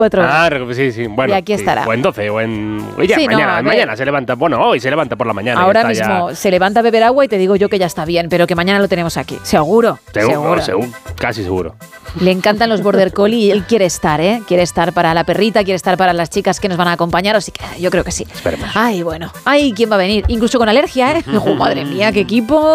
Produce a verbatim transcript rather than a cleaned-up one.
Cuatro Ah, sí, sí. Bueno, y aquí sí. estará. O en doce, o en... Oye, Sí, mañana, no, mañana se levanta... Bueno, hoy se levanta por la mañana. Ahora está mismo ya... se levanta a beber agua y te digo yo que ya está bien, pero que mañana lo tenemos aquí. Seguro. Seguro, seguro. seguro, casi seguro. Le encantan los Border Collie y él quiere estar, ¿eh? Quiere estar para la perrita, quiere estar para las chicas que nos van a acompañar, así que yo creo que sí. Esperemos. Ay, bueno. Ay, ¿quién va a venir? Incluso con alergia, ¿eh? Ojo, madre mía, qué equipo.